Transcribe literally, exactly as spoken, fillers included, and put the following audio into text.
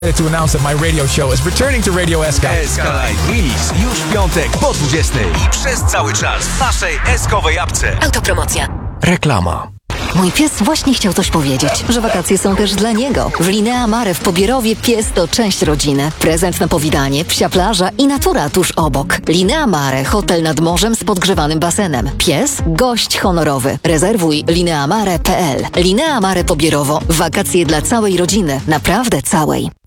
To announce that my radio show is returning to Radio S K. S K Live Release już w piątek po dwudziestej i przez cały czas w naszej eskowej apce. Autopromocja. Reklama. Mój pies właśnie chciał coś powiedzieć, że wakacje są też dla niego. W Linea Mare w Pobierowie pies to część rodziny. Prezent na powitanie, psia plaża i natura tuż obok. Linea Mare, hotel nad morzem z podgrzewanym basenem. Pies, gość honorowy. Rezerwuj lineamare kropka p l. Linea Mare Pobierowo. Wakacje dla całej rodziny. Naprawdę całej.